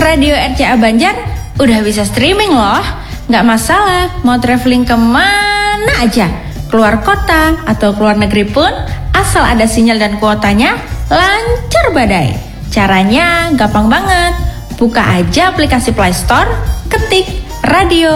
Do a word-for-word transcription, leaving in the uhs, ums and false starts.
Radio R C A Banjar udah bisa streaming loh. Nggak masalah mau traveling kemana aja, keluar kota atau keluar negeri pun, asal ada sinyal dan kuotanya, lancar badai. Caranya gampang banget. Buka aja aplikasi Play Store, ketik Radio